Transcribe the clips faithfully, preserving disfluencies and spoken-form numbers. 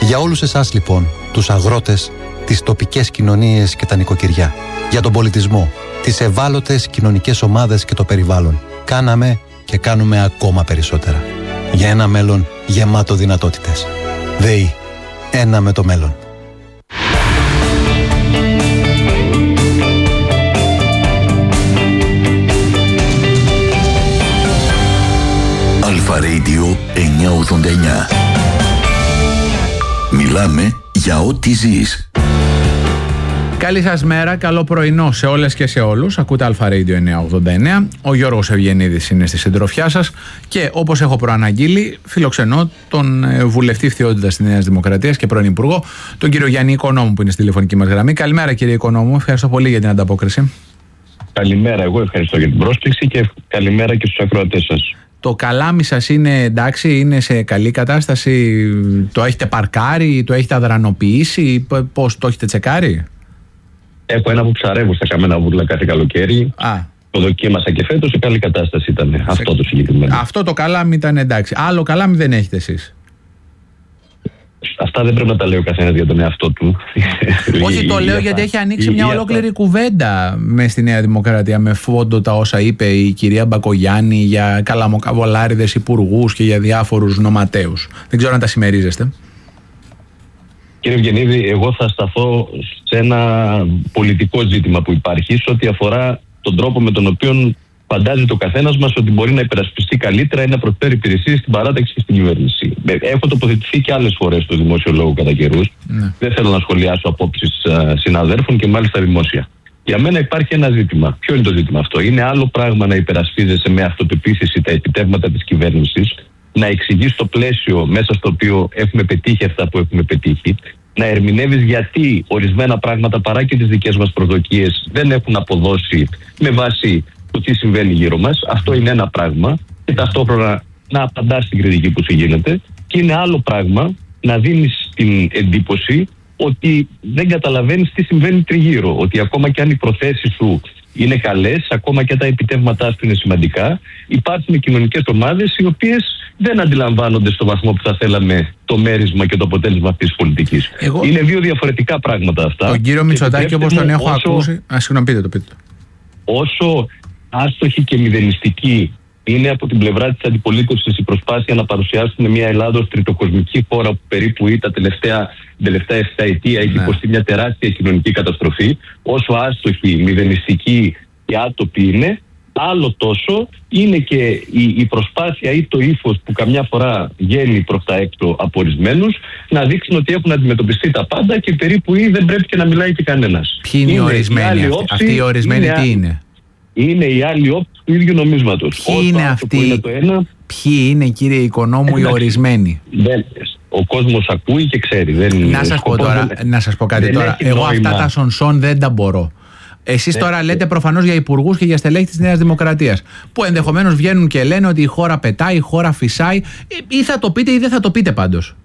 Για όλους εσάς λοιπόν, τους αγρότες, τις τοπικές κοινωνίες και τα νοικοκυριά, για τον πολιτισμό, τις ευάλωτες κοινωνικές ομάδες και το περιβάλλον, κάναμε και κάνουμε ακόμα περισσότερα. Για ένα μέλλον γεμάτο δυνατότητες. ΔΕΗ. Ένα με το μέλλον. Αλφα Radio εννιακόσια ογδόντα εννιά. Μιλάμε για ό,τι ζεις. Καλή σας μέρα, καλό πρωινό σε όλες και σε όλους. Ακούτε Αλφα Radio εννιακόσια ογδόντα εννιά. Ο Γιώργος Ευγενίδης είναι στη συντροφιά σας και όπως έχω προαναγγείλει, φιλοξενώ τον βουλευτή Φθιότητας της Νέας Δημοκρατίας και πρώην Υπουργό, τον κύριο Γιάννη Οικονόμου, που είναι στη τηλεφωνική μας γραμμή. Καλημέρα, κύριε Οικονόμου, ευχαριστώ πολύ για την ανταπόκριση. Καλημέρα, εγώ ευχαριστώ για την πρόσκληση και καλημέρα και στους ακροατές σας. Το καλάμι σας είναι εντάξει, είναι σε καλή κατάσταση, το έχετε παρκάρει, το έχετε αδρανοποιήσει, πώς το έχετε τσεκάρει? Έχω ένα που ψαρεύω στα καμένα βούρλα κάθε καλοκαίρι. Α. Το δοκίμασα και φέτος, σε καλή κατάσταση ήταν σε... αυτό το συγκεκριμένο. Αυτό το καλάμι ήταν εντάξει. Άλλο καλάμι δεν έχετε εσείς? Αυτά δεν πρέπει να τα λέει ο καθένας για τον εαυτό του. Όχι, το λέω γιατί έχει ανοίξει μια ολόκληρη κουβέντα μες στη Νέα Δημοκρατία με φόντο τα όσα είπε η κυρία Μπακογιάννη για καλαμοκαβολάριδες υπουργούς και για διάφορους νοματέους. Δεν ξέρω αν τα συμμερίζεστε. Κύριε Ευγενίδη, εγώ θα σταθώ σε ένα πολιτικό ζήτημα που υπάρχει, σε ό,τι αφορά τον τρόπο με τον οποίο φαντάζεται ο καθένας μας ότι μπορεί να υπερασπιστεί καλύτερα ή να προσφέρει υπηρεσίες στην παράταξη και στην κυβέρνηση. Έχω τοποθετηθεί και άλλες φορές στο δημόσιο λόγο κατά καιρούς. Ναι. Δεν θέλω να σχολιάσω απόψεις συναδέρφων και μάλιστα δημόσια. Για μένα υπάρχει ένα ζήτημα. Ποιο είναι το ζήτημα αυτό? Είναι άλλο πράγμα να υπερασπίζεσαι με αυτοπεποίθηση τα επιτεύγματα της κυβέρνησης, να εξηγείς το πλαίσιο μέσα στο οποίο έχουμε πετύχει αυτά που έχουμε πετύχει, να ερμηνεύεις γιατί ορισμένα πράγματα παρά και τις δικές μας προσδοκίες δεν έχουν αποδώσει με βάση το τι συμβαίνει γύρω μας. Αυτό είναι ένα πράγμα, και ταυτόχρονα να απαντάς στην κριτική που σου γίνεται, και είναι άλλο πράγμα να δίνεις την εντύπωση ότι δεν καταλαβαίνεις τι συμβαίνει τριγύρω, ότι ακόμα και αν οι προθέσεις σου είναι καλές, ακόμα και τα επιτεύγματά σου είναι σημαντικά, υπάρχουν κοινωνικές ομάδες οι οποίες δεν αντιλαμβάνονται στο βαθμό που θα θέλαμε το μέρισμα και το αποτέλεσμα αυτής της πολιτικής. Εγώ... Είναι δύο διαφορετικά πράγματα αυτά. Τον κύριο Μητσοτάκη, όπως τον έχω όσο... ακούσει... Α, συγγνώμη, πείτε το, πείτε το. Όσο άστοχη και μηδενιστική είναι από την πλευρά της αντιπολίτευσης η προσπάθεια να παρουσιάσουν μια Ελλάδα ως τριτοκοσμική χώρα που περίπου ή τα τελευταία, τελευταία εφταετία έχει υποστεί μια τεράστια κοινωνική καταστροφή, όσο άστοχη, μηδενιστική και άτοπη είναι, άλλο τόσο είναι και η, η προσπάθεια ή το ύφος που καμιά φορά βγαίνει προς τα έξω από ορισμένους να δείξουν ότι έχουν αντιμετωπιστεί τα πάντα και περίπου ή δεν πρέπει και να μιλάει και κανένας. Ποιοι είναι, είναι οι ορισμένοι αυτοί? Όψη, αυτοί οι ορισμένοι είναι, τι είναι? Είναι η άλλη όψη του ίδιου νομίσματος. Ποιοι Όσο είναι αυτοί? Είναι το ένα, ποιοι είναι, κύριε Οικονόμου, οι ορισμένοι? Δεν, ο κόσμος ακούει και ξέρει. Δεν, να σας πω τώρα, δεν, να σας πω κάτι τώρα. Εγώ νόημα. Αυτά τα σονσόν δεν τα μπορώ. Εσείς τώρα λέτε προφανώς για υπουργούς και για στελέχη της Νέας Δημοκρατίας, που ενδεχομένως βγαίνουν και λένε ότι η χώρα πετάει, η χώρα φυσάει, ή θα το πείτε ή δεν θα το πείτε πάντως.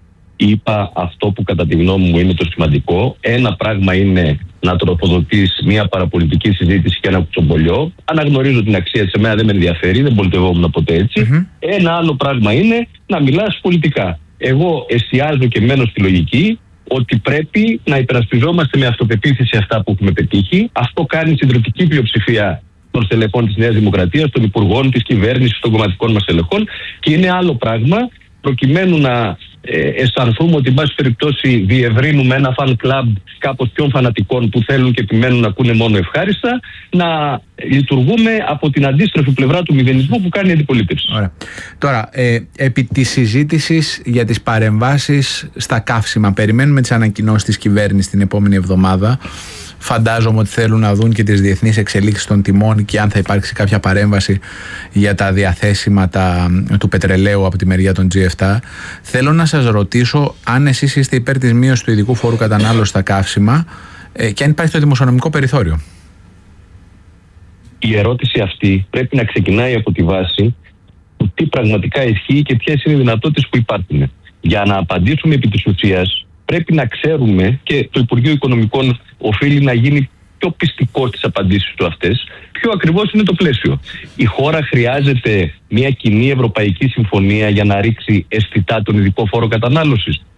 Είπα αυτό που κατά τη γνώμη μου είναι το σημαντικό. Ένα πράγμα είναι να τροφοδοτείς μια παραπολιτική συζήτηση και ένα κουτσομπολιό. Αναγνωρίζω την αξία της, εμένα δεν με ενδιαφέρει, δεν πολιτευόμουν ποτέ έτσι. Mm-hmm. Ένα άλλο πράγμα είναι να μιλάς πολιτικά. Εγώ εστιάζω και μένω στη λογική ότι πρέπει να υπερασπιζόμαστε με αυτοπεποίθηση αυτά που έχουμε πετύχει. Αυτό κάνει η συντριπτική πλειοψηφία των στελεχών της Νέας Δημοκρατίας, των υπουργών, της κυβέρνησης, των κομματικών μας στελεχών. Και είναι άλλο πράγμα, προκειμένου να ε, αισθανθούμε ότι, εν πάση περιπτώσει, διευρύνουμε ένα fan club κάπως πιο φανατικών που θέλουν και επιμένουν να ακούνε μόνο ευχάριστα, να λειτουργούμε από την αντίστροφη πλευρά του μηδενισμού που κάνει η αντιπολίτευση. Ωραία. Τώρα, ε, επί της συζήτησης για τις παρεμβάσεις στα καύσιμα, περιμένουμε τις ανακοινώσεις της κυβέρνησης την επόμενη εβδομάδα. Φαντάζομαι ότι θέλουν να δουν και τις διεθνείς εξελίξεις των τιμών και αν θα υπάρξει κάποια παρέμβαση για τα διαθέσιματα του πετρελαίου από τη μεριά των τζι επτά. Θέλω να σας ρωτήσω αν εσείς είστε υπέρ της μείωσης του ειδικού φόρου κατανάλωσης στα καύσιμα ε, και αν υπάρχει το δημοσιονομικό περιθώριο. Η ερώτηση αυτή πρέπει να ξεκινάει από τη βάση του τι πραγματικά ισχύει και ποιες είναι οι δυνατότητες που υπάρχουν. Για να απαντήσουμε επί της ουσίας, πρέπει να ξέρουμε, και το Υπουργείο Οικονομικών οφείλει να γίνει πιο πιστικό στις απαντήσεις του αυτές, ποιο ακριβώς είναι το πλαίσιο. Η χώρα χρειάζεται μια κοινή ευρωπαϊκή συμφωνία για να ρίξει αισθητά τον ειδικό φόρο κατανάλωσης.